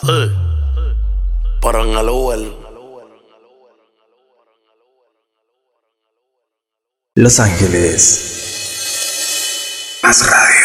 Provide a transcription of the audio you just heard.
Para en el Uber. Los Ángeles. Más radio.